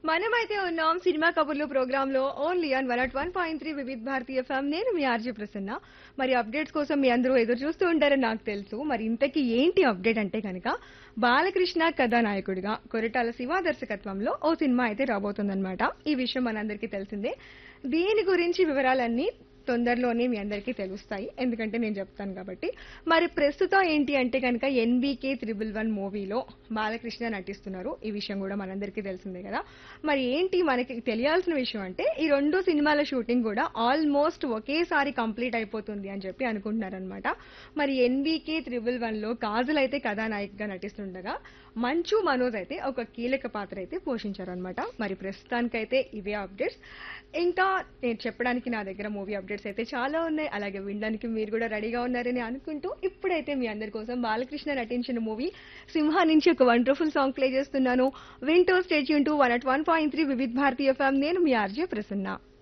మనమైతే ఉన్నాం సినిమా కబుర్లు ప్రోగ్రామ్ లో only on 101.3 Vividh Bharatiya FM. నేను మీ ఆర్జే ప్రసన్న. మరి అప్డేట్స్ కోసం మీ అందరూ ఎదురు చూస్తూ ఉంటారని నాకు తెలుసు. మరి ఇంతకీ ఏంటి అప్డేట్ అంటే కనుక బాలకృష్ణ కథానాయకుడిగా కొరటాల శివ దర్శకత్వంలో ఓ సినిమా అయితే రాబోతుందన్నమాట. ఈ విషయం మనందరికీ తెలిసిందే. దీని గురించి వివరాలన్నీ తొందరలోనే మీ అందరికీ తెలుస్తాయి, ఎందుకంటే నేను చెప్తాను కాబట్టి. మరి ప్రస్తుతం ఏంటి అంటే కనుక ఎన్బీకే 111 మూవీలో బాలకృష్ణ నటిస్తున్నారు. ఈ విషయం కూడా మనందరికీ తెలిసిందే కదా. మరి ఏంటి మనకి తెలియాల్సిన విషయం అంటే ఈ రెండు సినిమాల షూటింగ్ కూడా ఆల్మోస్ట్ ఒకేసారి కంప్లీట్ అయిపోతుంది అని చెప్పి అనుకుంటున్నారనమాట. మరి ఎన్బీకే 111లో కాజల్ అయితే కథానాయికగా నటిస్తుండగా మంచు మనోజ్ అయితే ఒక కీలక పాత్ర అయితే పోషించారనమాట. మరి ప్రస్తుతానికైతే ఇవే అప్డేట్స్. ఇంకా నేను చెప్పడానికి నా దగ్గర మూవీ అప్డేట్స్ అయితే చాలా ఉన్నాయి, అలాగే వినడానికి మీరు కూడా రెడీగా ఉన్నారని అనుకుంటూ ఇప్పుడైతే మీ అందరి కోసం బాలకృష్ణ నటించిన మూవీ సింహ నుంచి ఒక వండర్ఫుల్ సాంగ్ ప్లే చేస్తున్నాను. వింటూ stay tune to 101.3 Vividh Bharatiya FM. నేను మీ ఆర్జే ప్రసన్న.